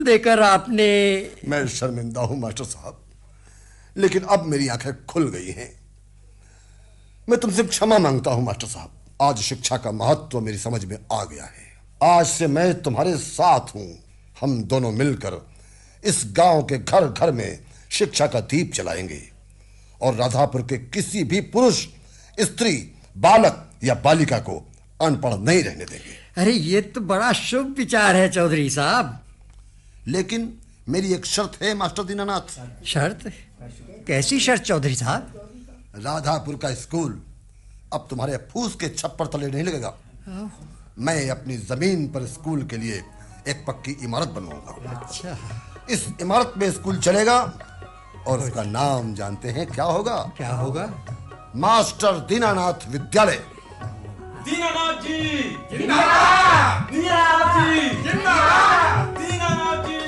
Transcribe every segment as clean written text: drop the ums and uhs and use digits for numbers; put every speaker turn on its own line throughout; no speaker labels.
देकर आपने।
मैं शर्मिंदा हूं मास्टर साहब, लेकिन अब मेरी आंखें खुल गई हैं। मैं तुमसे क्षमा मांगता हूं मास्टर साहब। आज शिक्षा का महत्व मेरी समझ में आ गया है। आज से मैं तुम्हारे साथ हूं। हम दोनों मिलकर इस गांव के घर घर में शिक्षा का दीप जलाएंगे और राधापुर के किसी भी पुरुष, स्त्री, बालक या बालिका को अनपढ़ नहीं रहने देंगे।
अरे ये तो बड़ा शुभ विचार है चौधरी साहब।
लेकिन मेरी एक शर्त है मास्टर दीनानाथ।
शर्त? कैसी शर्त चौधरी साहब?
राधापुर का स्कूल अब तुम्हारे फूस के छप्पर तले नहीं लगेगा। मैं अपनी जमीन पर स्कूल के लिए एक पक्की इमारत बनवाऊंगा।
अच्छा।
इस इमारत में स्कूल चलेगा और उसका नाम जानते हैं क्या होगा?
क्या होगा?
मास्टर दीनानाथ विद्यालय।
दीनानाथ जी जिंदाबाद, दीनानाथ जी जिंदाबाद, दीनानाथ जी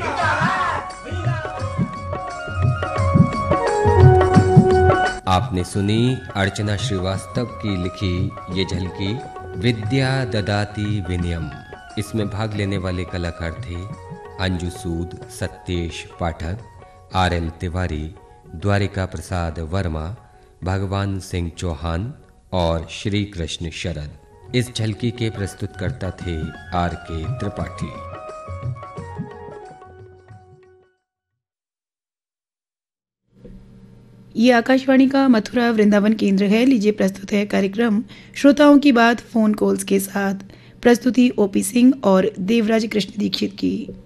आपने सुनी अर्चना श्रीवास्तव की लिखी ये झलकी विद्या ददाति विनयम। इसमें भाग लेने वाले कलाकार थे अंजू सूद, सत्येश पाठक, आर.एल. तिवारी, द्वारिका प्रसाद वर्मा, भगवान सिंह चौहान और श्री कृष्ण शरद। इस झलकी के प्रस्तुतकर्ता थे आर.के. त्रिपाठी।
ये आकाशवाणी का मथुरा वृंदावन केंद्र है। लीजिए प्रस्तुत है कार्यक्रम श्रोताओं की बात फोन कॉल्स के साथ। प्रस्तुति ओपी सिंह और देवराज कृष्ण दीक्षित की।